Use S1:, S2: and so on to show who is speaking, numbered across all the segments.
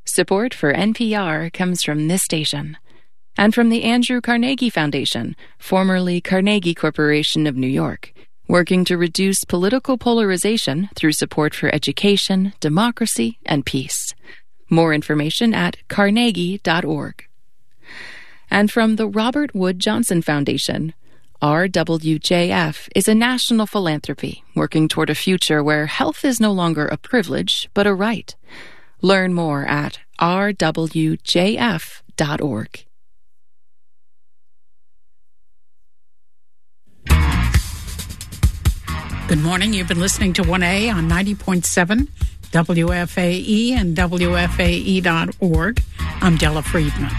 S1: Support for NPR comes from this station and from the Andrew Carnegie Foundation, formerly Carnegie Corporation of New York, working to reduce political polarization through support for education, democracy, and peace. More information at carnegie.org. And from the Robert Wood Johnson Foundation, RWJF is a national philanthropy working toward a future where health is no longer a privilege, but a right. Learn more at rwjf.org.
S2: Good morning. You've been listening to 1A on 90.7 WFAE and WFAE.org. I'm Della Friedman.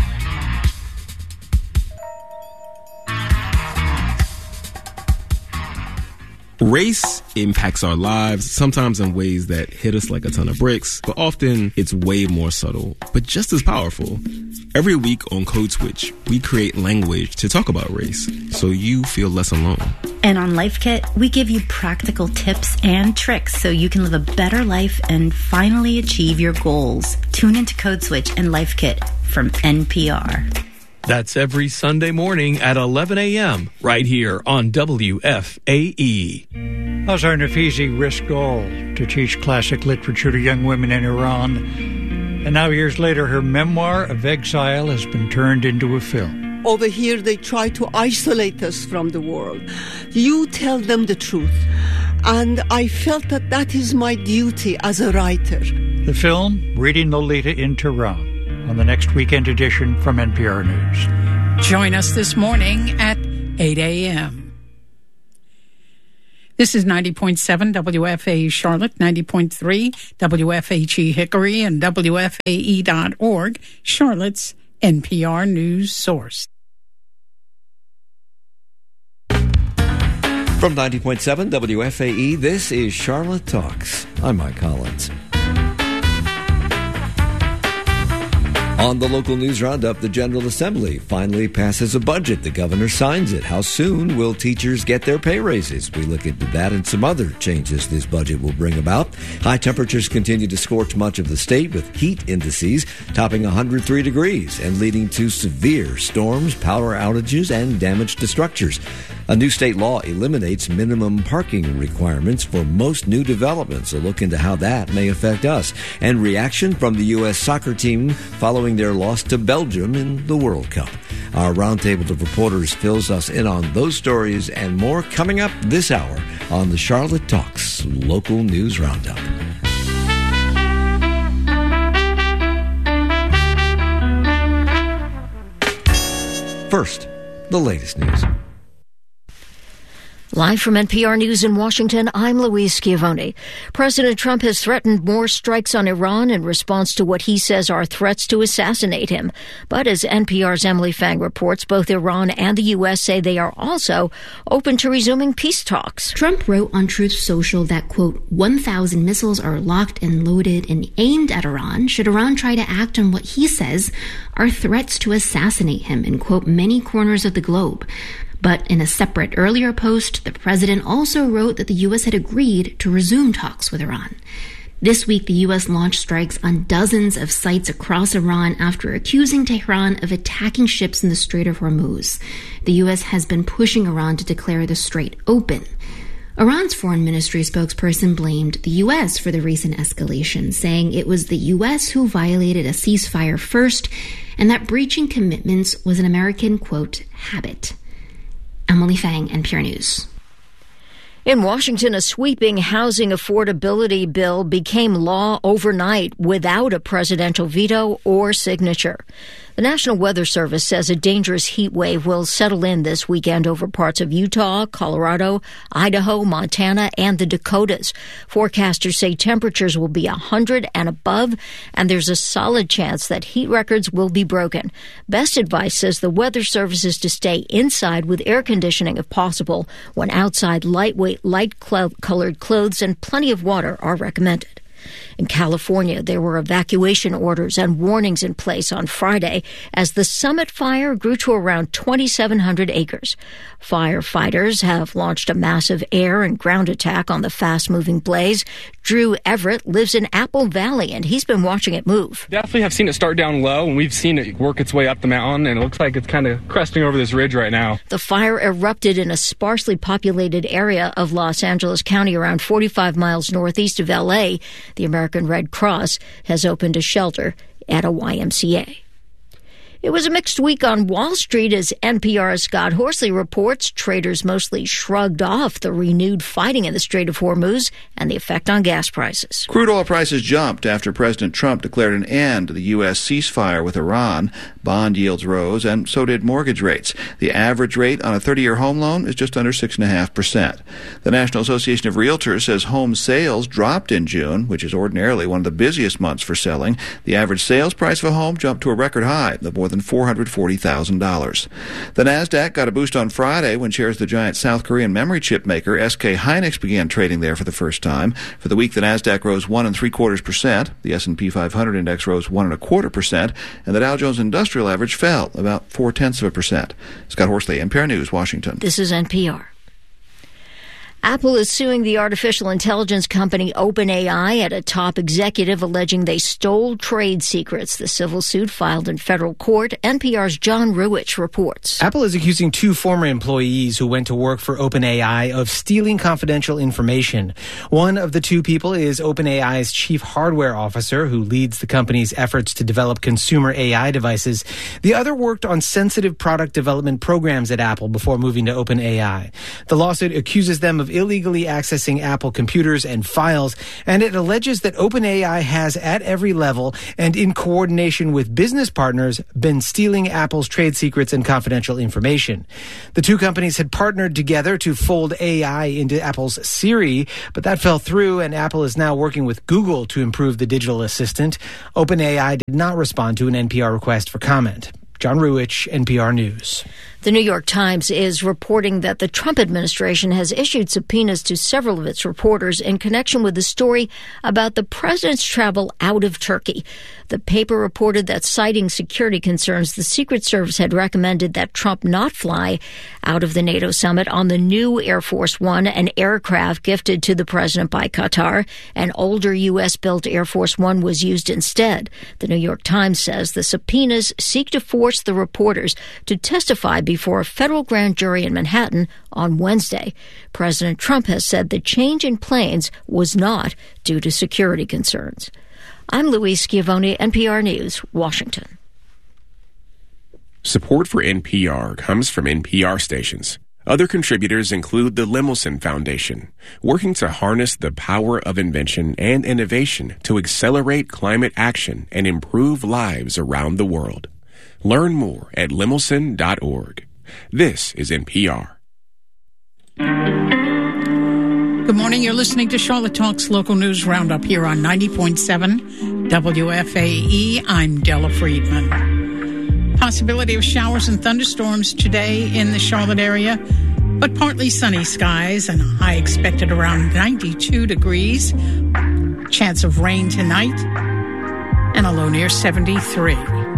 S3: Race impacts our lives, sometimes in ways that hit us like a ton of bricks, but often it's way more subtle, but just as powerful. Every week on Code Switch, we create language to talk about race, so you feel less alone.
S4: And on Life Kit, we give you practical tips and tricks so you can live a better life and finally achieve your goals. Tune into Code Switch and Life Kit from NPR.
S5: That's every Sunday morning at 11 a.m. right here on WFAE.
S6: Azar Nafizi risked all to teach classic literature to young women in Iran. And now, years later, her memoir of exile has been turned into a film.
S7: Over here, they try to isolate us from the world. You tell them the truth. And I felt that that is my duty as a writer.
S6: The film, Reading Lolita in Tehran, on the next weekend edition from NPR News.
S2: Join us this morning at 8 a.m. This is 90.7 WFAE Charlotte, 90.3 WFHE Hickory, and WFAE.org, Charlotte's NPR news source.
S8: From 90.7 WFAE, this is Charlotte Talks. I'm Mike Collins. On the local news roundup, the General Assembly finally passes a budget. The governor signs it. How soon will teachers get their pay raises? We look into that and some other changes this budget will bring about. High temperatures continue to scorch much of the state, with heat indices topping 103 degrees and leading to severe storms, power outages, and damage to structures. A new state law eliminates minimum parking requirements for most new developments. A look into how that may affect us. And reaction from the U.S. soccer team following their loss to Belgium in the World Cup. Our roundtable of reporters fills us in on those stories and more coming up this hour on the Charlotte Talks Local News Roundup. First, the latest news.
S9: Live from NPR News in Washington, I'm Louise Schiavone. President Trump has threatened more strikes on Iran in response to what he says are threats to assassinate him. But as NPR's Emily Fang reports, both Iran and the U.S. say they are also open to resuming peace talks.
S10: Trump wrote on Truth Social that, quote, 1,000 missiles are locked and loaded and aimed at Iran should Iran try to act on what he says are threats to assassinate him in, quote, many corners of the globe. But in a separate earlier post, the president also wrote that the U.S. had agreed to resume talks with Iran. This week, the U.S. launched strikes on dozens of sites across Iran after accusing Tehran of attacking ships in the Strait of Hormuz. The U.S. has been pushing Iran to declare the strait open. Iran's foreign ministry spokesperson blamed the U.S. for the recent escalation, saying it was the U.S. who violated a ceasefire first and that breaching commitments was an American, quote, habit. Emily Fang, NPR News.
S9: In Washington, a sweeping housing affordability bill became law overnight without a presidential veto or signature. The National Weather Service says a dangerous heat wave will settle in this weekend over parts of Utah, Colorado, Idaho, Montana, and the Dakotas. Forecasters say temperatures will be 100 and above, and there's a solid chance that heat records will be broken. Best advice says the Weather Service is to stay inside with air conditioning if possible, when outside lightweight, light-colored clothes and plenty of water are recommended. In California, there were evacuation orders and warnings in place on Friday as the Summit fire grew to around 2,700 acres. Firefighters have launched a massive air and ground attack on the fast-moving blaze. Drew Everett lives in Apple Valley, and he's been watching it move.
S11: Definitely have seen it start down low, and we've seen it work its way up the mountain, and it looks like it's kind of cresting over this ridge right now.
S9: The fire erupted in a sparsely populated area of Los Angeles County around 45 miles northeast of L.A. The American Red Cross has opened a shelter at a YMCA. It was a mixed week on Wall Street as NPR's Scott Horsley reports traders mostly shrugged off the renewed fighting in the Strait of Hormuz and the effect on gas prices.
S12: Crude oil prices jumped after President Trump declared an end to the U.S. ceasefire with Iran. Bond yields rose, and so did mortgage rates. The average rate on a 30-year home loan is just under 6.5%. The National Association of Realtors says home sales dropped in June, which is ordinarily one of the busiest months for selling. The average sales price of a home jumped to a record high of more than $440,000. The Nasdaq got a boost on Friday when shares of the giant South Korean memory chip maker SK Hynix began trading there for the first time. For the week, the Nasdaq rose 1.75%, the S&P 500 index rose 1.25%, and the Dow Jones Industrial Average fell about 0.4%. Scott Horsley, NPR News, Washington.
S9: This is NPR. Apple is suing the artificial intelligence company OpenAI at a top executive alleging they stole trade secrets. The civil suit filed in federal court. NPR's John Ruwitch reports.
S13: Apple is accusing two former employees who went to work for OpenAI of stealing confidential information. One of the two people is OpenAI's chief hardware officer, who leads the company's efforts to develop consumer AI devices. The other worked on sensitive product development programs at Apple before moving to OpenAI. The lawsuit accuses them of illegally accessing Apple computers and files, and it alleges that OpenAI has, at every level and in coordination with business partners, been stealing Apple's trade secrets and confidential information. The two companies had partnered together to fold AI into Apple's Siri, but that fell through, and Apple is now working with Google to improve the digital assistant. OpenAI did not respond to an NPR request for comment. John Ruwitch, NPR News.
S9: The New York Times is reporting that the Trump administration has issued subpoenas to several of its reporters in connection with the story about the president's travel out of Turkey. The paper reported that, citing security concerns, the Secret Service had recommended that Trump not fly out of the NATO summit on the new Air Force One, an aircraft gifted to the president by Qatar. An older U.S.-built Air Force One was used instead. The New York Times says the subpoenas seek to force the reporters to testify before a federal grand jury in Manhattan on Wednesday. President Trump has said the change in planes was not due to security concerns. I'm Louise Schiavone, NPR News, Washington.
S14: Support for NPR comes from NPR stations. Other contributors include the Lemelson Foundation, working to harness the power of invention and innovation to accelerate climate action and improve lives around the world. Learn more at lemelson.org. This is NPR.
S2: Good morning. You're listening to Charlotte Talks Local News Roundup here on 90.7 WFAE. I'm Della Friedman. Possibility of showers and thunderstorms today in the Charlotte area, but partly sunny skies and a high expected around 92 degrees. Chance of rain tonight and a low near 73.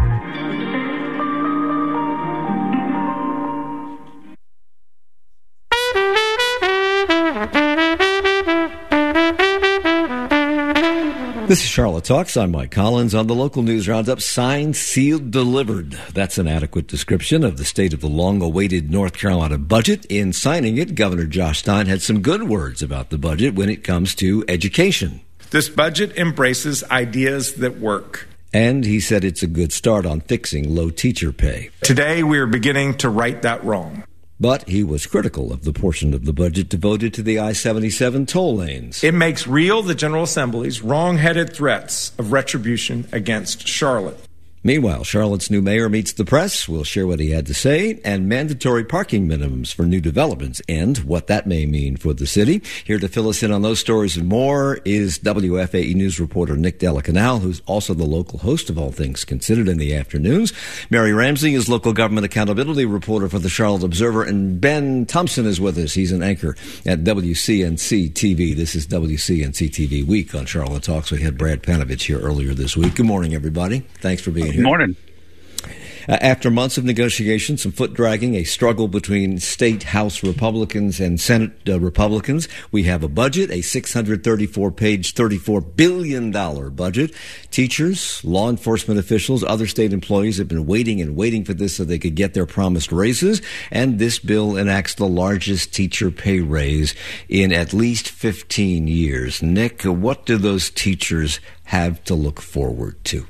S8: This is Charlotte Talks. I'm Mike Collins. On the local news roundup, signed, sealed, delivered. That's an adequate description of the state of the long-awaited North Carolina budget. In signing it, Governor Josh Stein had some good words about the budget when it comes to education.
S15: This budget embraces ideas that work.
S8: And he said it's a good start on fixing low teacher pay.
S15: Today, we are beginning to right that wrong.
S8: But he was critical of the portion of the budget devoted to the I-77 toll lanes.
S15: It makes real the General Assembly's wrong-headed threats of retribution against Charlotte.
S8: Meanwhile, Charlotte's new mayor meets the press. We'll share what he had to say, and mandatory parking minimums for new developments and what that may mean for the city. Here to fill us in on those stories and more is WFAE News reporter Nick Delacanal, who's also the local host of All Things Considered in the afternoons. Mary Ramsey is local government accountability reporter for the Charlotte Observer, and Ben Thompson is with us. He's an anchor at WCNC TV. This is WCNC TV Week on Charlotte Talks. We had Brad Panovich here earlier this week. Good morning, everybody. Thanks for being here.
S16: Good morning.
S8: After months of negotiations, some foot-dragging, a struggle between state House Republicans and Senate Republicans, we have a budget, a 634-page, $34 billion budget. Teachers, law enforcement officials, other state employees have been waiting and waiting for this so they could get their promised raises, and this bill enacts the largest teacher pay raise in at least 15 years. Nick, what do those teachers have to look forward to?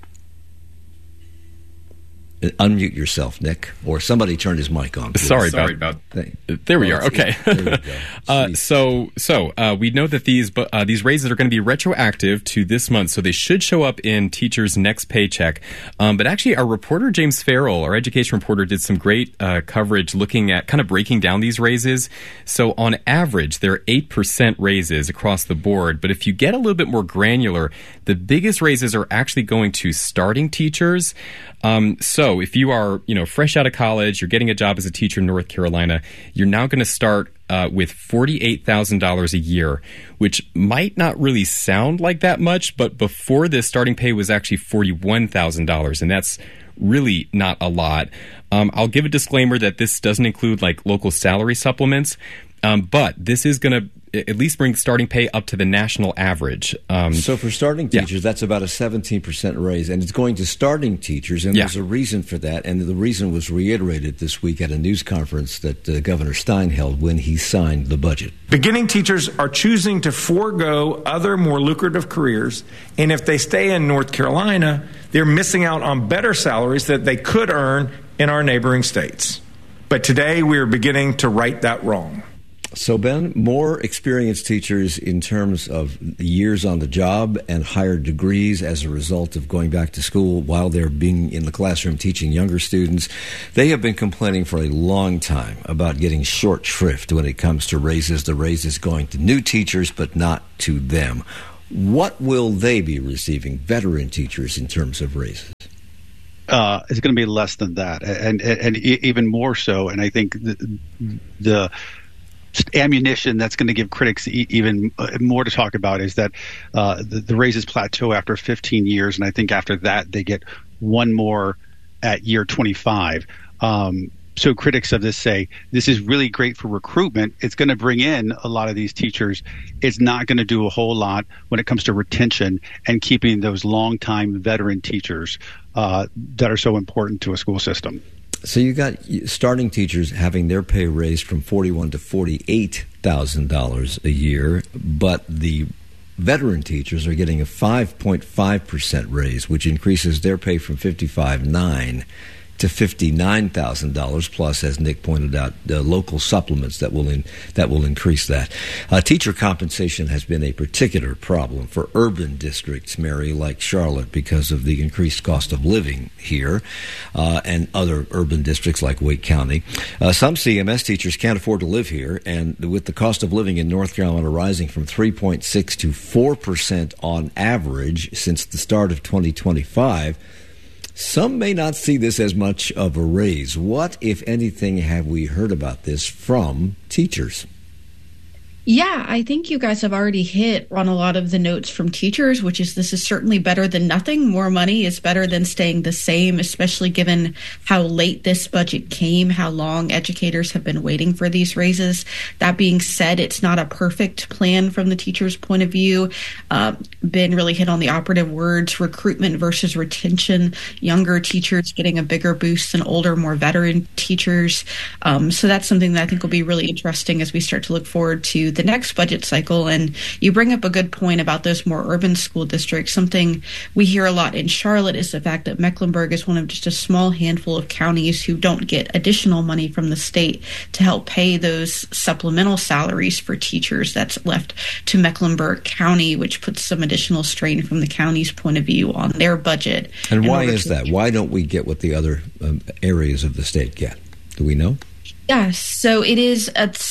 S8: Unmute yourself, Nick, or somebody turned his mic on. Please.
S17: Sorry about there we are. Okay. There we go. So we know that these raises are going to be retroactive to this month, so they should show up in teachers' next paycheck. But actually, our reporter James Farrell, our education reporter, did some great coverage looking at kind of breaking down these raises. So on average, they're 8% raises across the board. But if you get a little bit more granular, the biggest raises are actually going to starting teachers. So if you are, fresh out of college, you're getting a job as a teacher in North Carolina, you're now going to start with $48,000 a year, which might not really sound like that much, but before this, starting pay was actually $41,000, and that's really not a lot. I'll give a disclaimer that this doesn't include local salary supplements, but this is going to at least bring starting pay up to the national average.
S8: So for starting teachers, that's about a 17% raise, and it's going to starting teachers, and there's a reason for that, and the reason was reiterated this week at a news conference that Governor Stein held when he signed the budget.
S15: Beginning teachers are choosing to forego other more lucrative careers, and if they stay in North Carolina, they're missing out on better salaries that they could earn in our neighboring states. But today we are beginning to right that wrong.
S8: So, Ben, more experienced teachers in terms of years on the job and higher degrees as a result of going back to school while they're being in the classroom teaching younger students, they have been complaining for a long time about getting short shrift when it comes to raises. The raises going to new teachers, but not to them. What will they be receiving, veteran teachers, in terms of raises?
S16: It's going to be less than that, and even more so. And I think the ammunition that's going to give critics even more to talk about is that the raises plateau after 15 years, and I think after that they get one more at year 25. So critics of this say this is really great for recruitment. It's going to bring in a lot of these teachers. It's not going to do a whole lot when it comes to retention and keeping those longtime veteran teachers that are so important to a school system.
S8: So you got starting teachers having their pay raised from $41,000 to $48,000 a year, but the veteran teachers are getting a 5.5% raise, which increases their pay from $55,900 to $59,000 plus, as Nick pointed out, local supplements that will increase that. Teacher compensation has been a particular problem for urban districts, Mary, like Charlotte, because of the increased cost of living here, and other urban districts like Wake County. Some CMS teachers can't afford to live here, and with the cost of living in North Carolina rising from 3.6% to 4% on average since the start of 2025, some may not see this as much of a raise. What, if anything, have we heard about this from teachers?
S18: Yeah, I think you guys have already hit on a lot of the notes from teachers, which is this is certainly better than nothing. More money is better than staying the same, especially given how late this budget came, how long educators have been waiting for these raises. That being said, it's not a perfect plan from the teacher's point of view. Ben really hit on the operative words, recruitment versus retention, younger teachers getting a bigger boost than older, more veteran teachers. So that's something that I think will be really interesting as we start to look forward to the next budget cycle. And you bring up a good point about those more urban school districts. Something we hear a lot in Charlotte is the fact that Mecklenburg is one of just a small handful of counties who don't get additional money from the state to help pay those supplemental salaries for teachers. That's left to Mecklenburg County, which puts some additional strain from the county's point of view on their budget.
S8: And why is that? Why don't we get what the other areas of the state get? Do we know?
S18: Yeah, so it's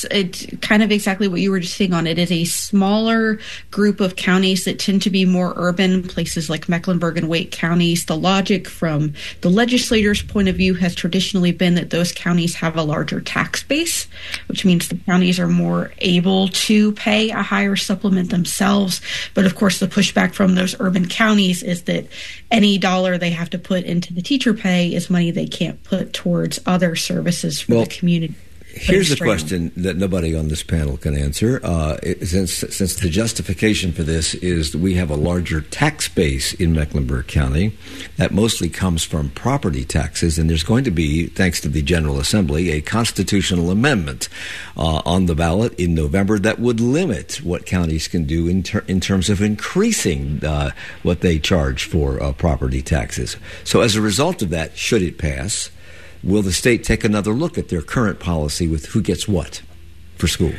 S18: kind of exactly what you were just saying on. It is a smaller group of counties that tend to be more urban, places like Mecklenburg and Wake counties. The logic from the legislator's point of view has traditionally been that those counties have a larger tax base, which means the counties are more able to pay a higher supplement themselves. But of course, the pushback from those urban counties is that any dollar they have to put into the teacher pay is money they can't put towards other services for the community.
S8: Here's a question that nobody on this panel can answer. Since the justification for this is that we have a larger tax base in Mecklenburg County that mostly comes from property taxes, and there's going to be, thanks to the General Assembly, a constitutional amendment on the ballot in November that would limit what counties can do in terms of increasing what they charge for property taxes. So as a result of that, should it pass, will the state take another look at their current policy with who gets what for schools?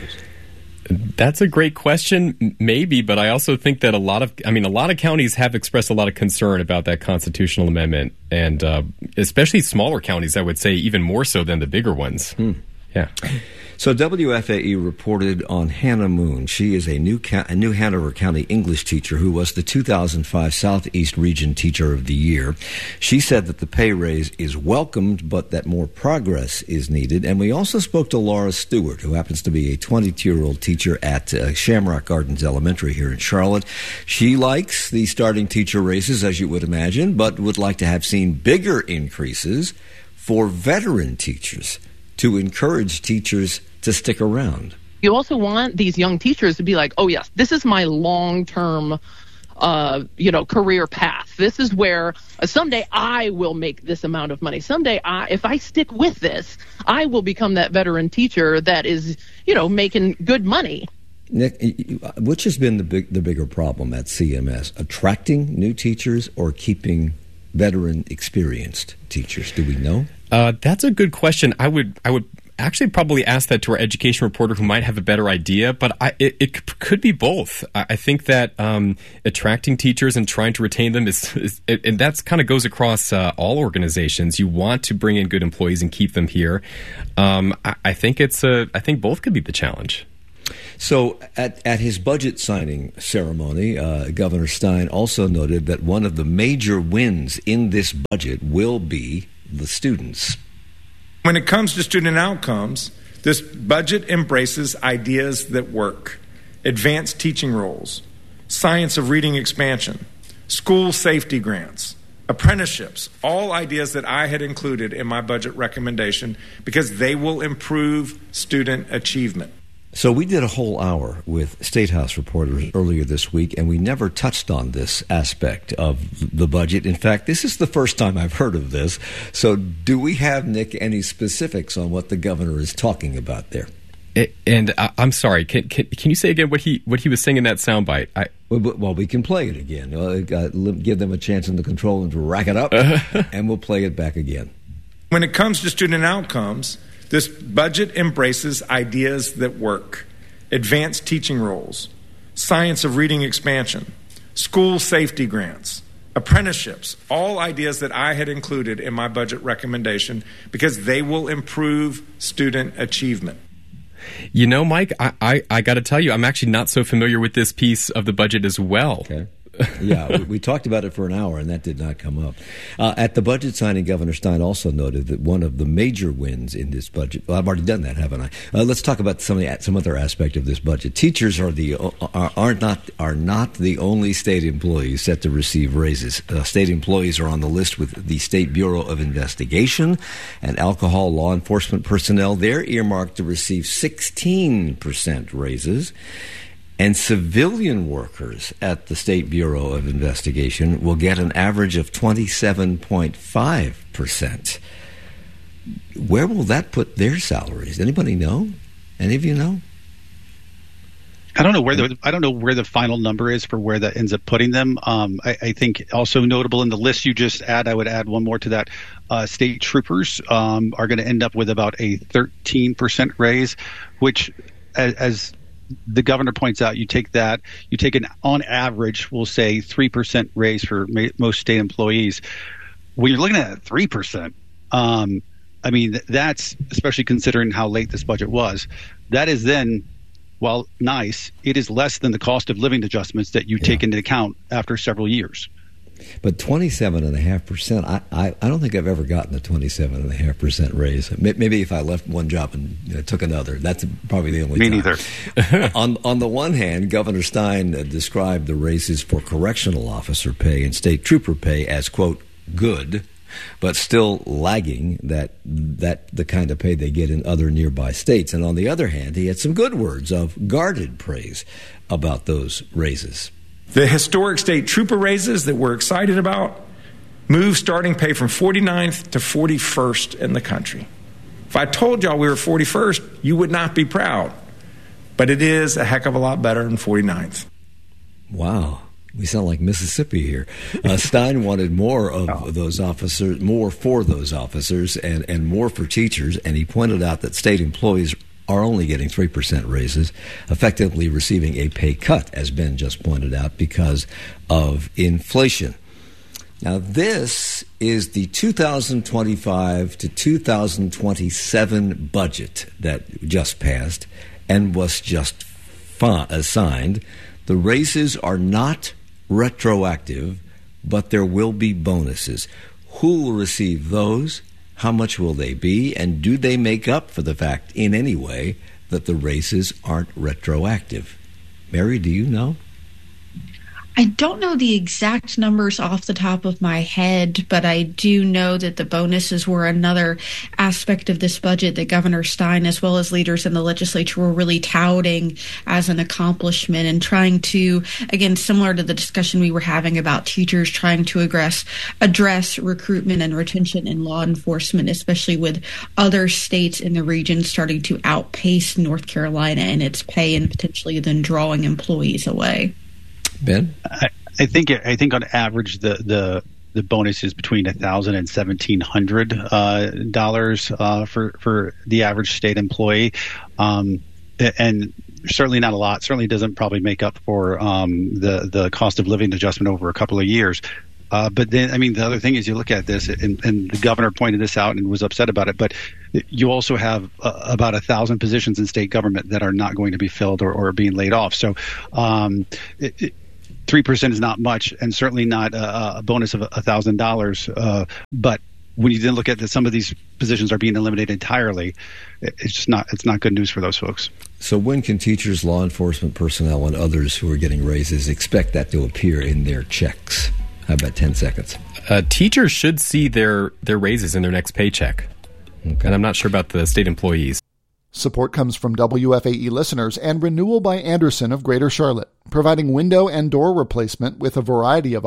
S17: That's a great question, maybe, but I also think that a lot of counties have expressed a lot of concern about that constitutional amendment, and especially smaller counties, I would say, even more so than the bigger ones. Yeah.
S8: So WFAE reported on Hannah Moon. She is a new Hanover County English teacher who was the 2005 Southeast Region Teacher of the Year. She said that the pay raise is welcomed, but that more progress is needed. And we also spoke to Laura Stewart, who happens to be a 22-year-old teacher at Shamrock Gardens Elementary here in Charlotte. She likes the starting teacher raises, as you would imagine, but would like to have seen bigger increases for veteran teachers to encourage teachers to stick around.
S19: You also want these young teachers to be like, oh, yes, this is my long-term, career path. This is where someday I will make this amount of money. Someday, if I stick with this, I will become that veteran teacher that is, making good money.
S8: Nick, which has been the bigger problem at CMS, attracting new teachers or keeping veteran experienced teachers? Do we know?
S17: That's a good question. I would actually probably ask that to our education reporter who might have a better idea, but it could be both. I think that attracting teachers and trying to retain them and that's kind of goes across all organizations. You want to bring in good employees and keep them here. I think both could be the challenge.
S8: So at his budget signing ceremony, Governor Stein also noted that one of the major wins in this budget will be the students.
S15: When it comes to student outcomes, this budget embraces ideas that work: advanced teaching roles, science of reading expansion, school safety grants, apprenticeships, all ideas that I had included in my budget recommendation because they will improve student achievement.
S8: So we did a whole hour with State House reporters earlier this week, and we never touched on this aspect of the budget. In fact, this is the first time I've heard of this. So do we have, Nick, any specifics on what the governor is talking about there?
S17: And I'm sorry, can you say again what he was saying in that soundbite?
S8: Well, we can play it again. Give them a chance in the control room to rack it up, and we'll play it back again.
S15: When it comes to student outcomes, this budget embraces ideas that work: advanced teaching roles, science of reading expansion, school safety grants, apprenticeships, all ideas that I had included in my budget recommendation because they will improve student achievement.
S17: You know, Mike, I got to tell you, I'm actually not so familiar with this piece of the budget as well.
S8: Okay. Yeah, we talked about it for an hour, and that did not come up. At the budget signing, Governor Stein also noted that one of the major wins in this budget. Well, I've already done that, haven't I? Let's talk about some other aspect of this budget. Teachers are not the only state employees set to receive raises. State employees are on the list with the State Bureau of Investigation and alcohol law enforcement personnel. They're earmarked to receive 16% raises. And civilian workers at the State Bureau of Investigation will get an average of 27.5%. Where will that put their salaries? Anybody know? Any of you know?
S16: I don't know where the final number is for where that ends up putting them. I think also notable in the list you just add, I would add one more to that. State troopers are going to end up with about a 13% raise, which, as the governor points out, you take an on average, we'll say 3% raise for most state employees. When you're looking at 3%, I mean, that's, especially considering how late this budget was, that is then, while nice, it is less than the cost of living adjustments that you take into account after several years.
S8: But 27.5%, I don't think I've ever gotten a 27.5% raise. Maybe if I left one job and took another, that's probably the only time.
S16: Me neither.
S8: On the one hand, Governor Stein described the raises for correctional officer pay and state trooper pay as, quote, good, but still lagging that the kind of pay they get in other nearby states. And on the other hand, he had some good words of guarded praise about those raises.
S15: The historic state trooper raises that we're excited about move starting pay from 49th to 41st in the country. If I told y'all we were 41st, you would not be proud. But it is a heck of a lot better than 49th.
S8: Wow. We sound like Mississippi here. Stein wanted more of those officers, more for those officers and more for teachers, and he pointed out that state employees are only getting 3% raises, effectively receiving a pay cut, as Ben just pointed out, because of inflation. Now, this is the 2025 to 2027 budget that just passed and was just signed. The raises are not retroactive, but there will be bonuses. Who will receive those? How much will they be? And do they make up for the fact in any way that the raises aren't retroactive? Mary, do you know?
S18: I don't know the exact numbers off the top of my head, but I do know that the bonuses were another aspect of this budget that Governor Stein, as well as leaders in the legislature, were really touting as an accomplishment and trying to, again, similar to the discussion we were having about teachers, trying to address recruitment and retention in law enforcement, especially with other states in the region starting to outpace North Carolina in its pay and potentially then drawing employees away.
S8: Ben?
S16: I think on average the bonus is between $1,000 and $1,700 for the average state employee, and certainly not a lot. Certainly doesn't probably make up for the cost of living adjustment over a couple of years. But then, I mean, the other thing is you look at this, and the governor pointed this out and was upset about it, but you also have about 1,000 positions in state government that are not going to be filled or being laid off. So 3% is not much, and certainly not a bonus of $1,000. But when you then look at that, some of these positions are being eliminated entirely. It's not good news for those folks.
S8: So when can teachers, law enforcement personnel, and others who are getting raises expect that to appear in their checks? How about 10 seconds?
S17: Teachers should see their raises in their next paycheck. Okay. And I'm not sure about the state employees.
S20: Support comes from WFAE listeners and Renewal by Andersen of Greater Charlotte, providing window and door replacement with a variety of